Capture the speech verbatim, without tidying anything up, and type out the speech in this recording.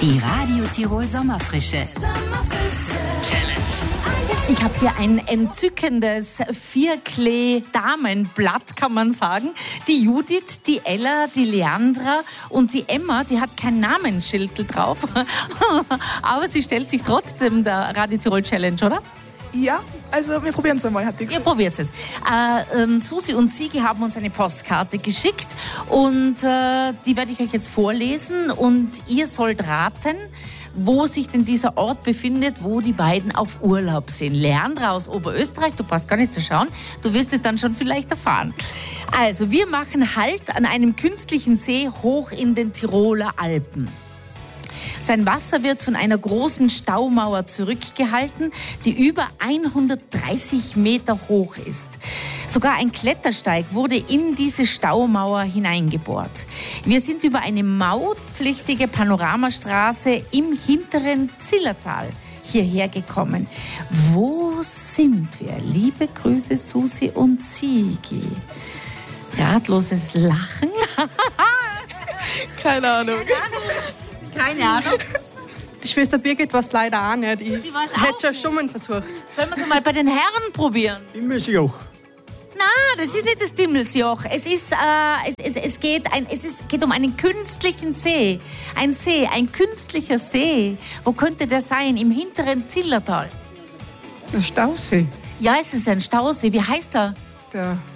Die Radio Tirol Sommerfrische. Sommerfrische Challenge. Ich habe hier ein entzückendes Vierklee-Damenblatt, kann man sagen. Die Judith, die Ella, die Leandra und die Emma, die hat kein Namensschild drauf. Aber sie stellt sich trotzdem der Radio Tirol Challenge, oder? Ja, also wir probieren es einmal. Hat Ihr probiert es. Äh, ähm, Susi und Sigi haben uns eine Postkarte geschickt und äh, die werde ich euch jetzt vorlesen und ihr sollt raten, wo sich denn dieser Ort befindet, wo die beiden auf Urlaub sind. Leandra aus Oberösterreich, du brauchst gar nicht zu schauen, du wirst es dann schon vielleicht erfahren. Also, wir machen Halt an einem künstlichen See hoch in den Tiroler Alpen. Sein Wasser wird von einer großen Staumauer zurückgehalten, die über hundertdreißig Meter hoch ist. Sogar ein Klettersteig wurde in diese Staumauer hineingebohrt. Wir sind über eine mautpflichtige Panoramastraße im hinteren Zillertal hierher gekommen. Wo sind wir? Liebe Grüße, Susi und Sigi. Ratloses Lachen. Keine Ahnung. Keine Ahnung. Die Schwester Birgit weiß leider auch nicht. Ich Die weiß hätte auch schon nicht. schon mal versucht. Sollen wir es mal bei den Herren probieren? Dimmelsjoch. Nein, das ist nicht das Dimmelsjoch. Es, ist, äh, es, es, es, geht ein, es ist, geht um einen künstlichen See. Ein See, ein künstlicher See. Wo könnte der sein? Im hinteren Zillertal. Der Stausee. Ja, es ist ein Stausee. Wie heißt er? Der